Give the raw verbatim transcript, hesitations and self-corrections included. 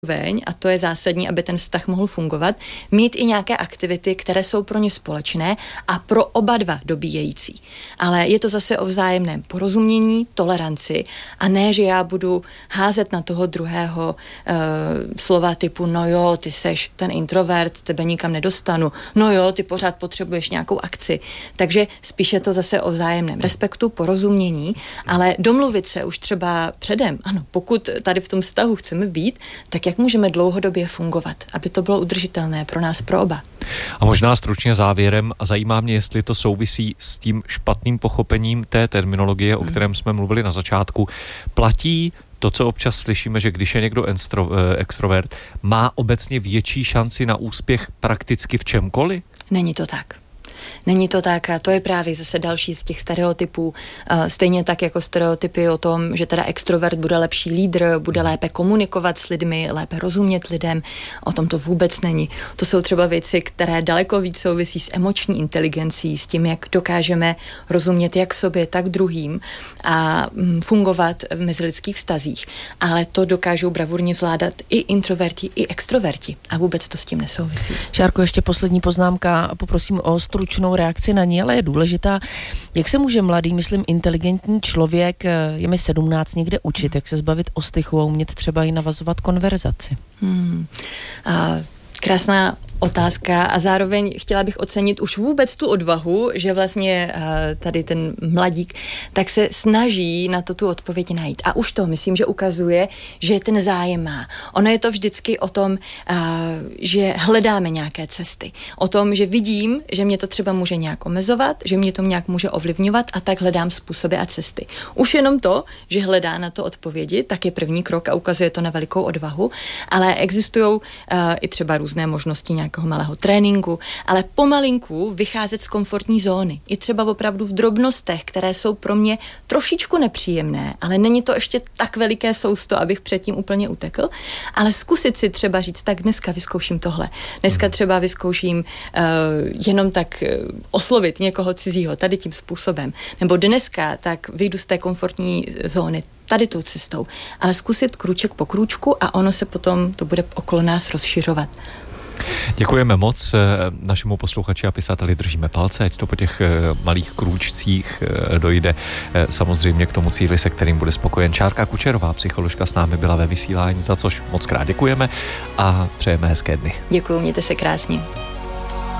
a to je zásadní, aby ten vztah mohl fungovat, mít i nějaké aktivity, které jsou pro ně společné a pro oba dva dobíjející. Ale je to zase o vzájemném porozumění, toleranci a ne, že já budu házet na toho druhého uh, slova typu no jo, ty seš ten introvert, tebe nikam nedostanu, no jo, ty pořád potřebuješ nějakou akci. Takže spíše to zase o vzájemném respektu, porozumění, ale domluvit se už třeba předem. Ano, pokud tady v tom vztahu chceme být, tak jak můžeme dlouhodobě fungovat, aby to bylo udržitelné pro nás, pro oba. A možná stručně závěrem, a zajímá mě, jestli to souvisí s tím špatným pochopením té terminologie, o kterém jsme mluvili na začátku. Platí to, co občas slyšíme, že když je někdo extro, extrovert, má obecně větší šanci na úspěch prakticky v čemkoliv? Není to tak. Není to tak a to je právě zase další z těch stereotypů. Stejně tak jako stereotypy o tom, že teda extrovert bude lepší lídr, bude lépe komunikovat s lidmi, lépe rozumět lidem. O tom to vůbec není. To jsou třeba věci, které daleko víc souvisí s emoční inteligencí, s tím, jak dokážeme rozumět jak sobě, tak druhým a fungovat v mezilidských vztazích. Ale to dokážou bravurně zvládat i introverti, i extroverti a vůbec to s tím nesouvisí. Šárko, ještě poslední poznámka, poprosím o stručnou reakci na ní, ale je důležitá. Jak se může mladý, myslím, inteligentní člověk, je mi sedmnáct, někde učit, jak se zbavit ostychu a umět třeba i navazovat konverzaci? Hmm. A krásná otázka a zároveň chtěla bych ocenit už vůbec tu odvahu, že vlastně uh, tady ten mladík tak se snaží na to tu odpověď najít. A už to myslím, že ukazuje, že ten zájem má. Ono je to vždycky o tom, uh, že hledáme nějaké cesty. O tom, že vidím, že mě to třeba může nějak omezovat, že mě to nějak může ovlivňovat a tak hledám způsoby a cesty. Už jenom to, že hledá na to odpovědi, tak je první krok a ukazuje to na velikou odvahu, ale existují uh, i třeba různé možnosti nějak malého tréninku, ale pomalinku vycházet z komfortní zóny. I třeba opravdu v drobnostech, které jsou pro mě trošičku nepříjemné, ale není to ještě tak veliké sousto, abych předtím úplně utekl, ale zkusit si třeba říct, tak dneska vyzkouším tohle. Dneska třeba vyzkouším uh, jenom tak uh, oslovit někoho cizího tady tím způsobem. Nebo dneska tak vyjdu z té komfortní zóny tady tou cestou. Ale zkusit krůček po krůčku a ono se potom to bude okolo nás rozšiřovat. Děkujeme moc našemu posluchači a pisateli, držíme palce, ať to po těch malých krůčcích dojde samozřejmě k tomu cíli, se kterým bude spokojen. Šárka Kučerová, psycholožka, s námi byla ve vysílání, za což moc krát děkujeme a přejeme hezké dny. Děkuju, mějte se krásně.